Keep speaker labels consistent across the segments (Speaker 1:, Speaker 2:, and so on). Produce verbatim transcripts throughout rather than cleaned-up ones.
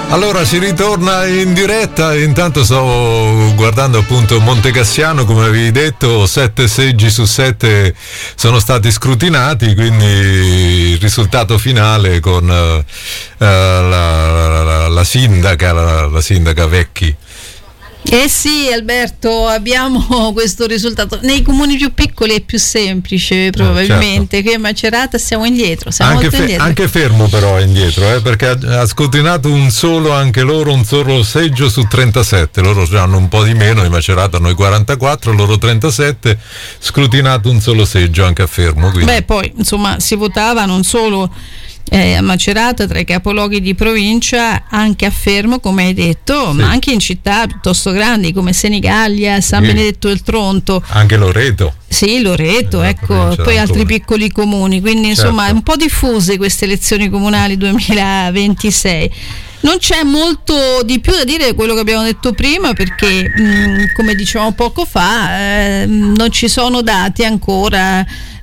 Speaker 1: Allora si ritorna in diretta, intanto sto guardando appunto Montecassiano, come avevi detto, sette seggi su sette sono stati scrutinati, quindi il risultato finale con uh, la, la, la, la sindaca, la, la sindaca Vecchi.
Speaker 2: Eh sì, Alberto, abbiamo questo risultato. Nei comuni più piccoli è più semplice probabilmente, eh, certo. Che Macerata siamo indietro, siamo
Speaker 1: anche,
Speaker 2: molto
Speaker 1: fe-
Speaker 2: indietro.
Speaker 1: Anche Fermo però è indietro, eh, perché ha, ha scrutinato un solo, anche loro, un solo seggio su trentasette. Loro hanno un po' di meno, di Macerata noi quarantaquattro, loro trentasette, scrutinato un solo seggio anche a Fermo. Quindi.
Speaker 2: Beh, poi insomma si votava non solo Eh, a Macerata, tra i capoluoghi di provincia, anche a Fermo, come hai detto, sì. Ma anche in città piuttosto grandi come Senigallia, San sì. Benedetto del Tronto,
Speaker 1: anche Loreto.
Speaker 2: Sì, Loreto, eh, ecco, poi altri piccoli comuni, quindi certo. Insomma è un po' diffuse queste elezioni comunali duemilaventisei. Non c'è molto di più da dire quello che abbiamo detto prima, perché mh, come dicevamo poco fa, eh, non ci sono dati ancora.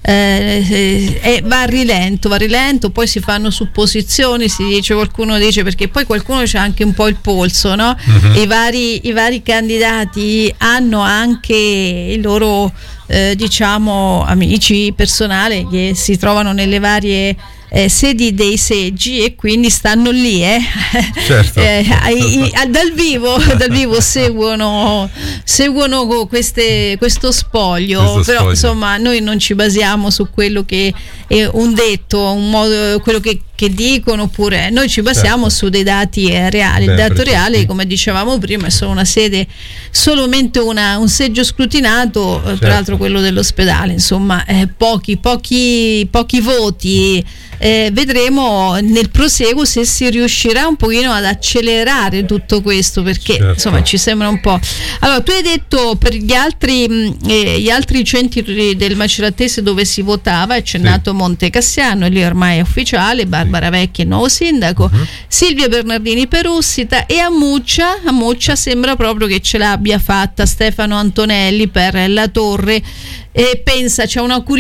Speaker 2: Eh, eh, va a rilento, va a rilento, poi si fanno supposizioni, si dice, qualcuno dice, perché poi qualcuno c'ha anche un po' il polso, no? Uh-huh. I vari, i vari candidati hanno anche i loro eh, diciamo amici, personale che si trovano nelle varie Eh, sedi dei seggi e quindi stanno lì eh?
Speaker 1: Certo.
Speaker 2: eh, i, i, dal vivo dal vivo seguono seguono queste, questo spoglio questo però spoglio. Insomma noi non ci basiamo su quello che è un detto, un modo, quello che, che dicono, oppure noi ci basiamo certo. su dei dati reali. Beh, il dato reale sì. Come dicevamo prima è solo una sede, solamente una, un seggio scrutinato, certo. Tra l'altro quello dell'ospedale, insomma eh, pochi pochi pochi voti. Eh, vedremo nel proseguo se si riuscirà un pochino ad accelerare tutto questo, perché certo. Insomma ci sembra un po'. Allora tu hai detto per gli altri mh, eh, gli altri centri del maceratese dove si votava, è accennato sì. Montecassiano, lì ormai è ufficiale, Barbara Vecchi è nuovo sindaco, uh-huh. Silvia Bernardini Perussita, e a Muccia, a Muccia sembra proprio che ce l'abbia fatta Stefano Antonelli per la Torre. E pensa, c'è una curiosità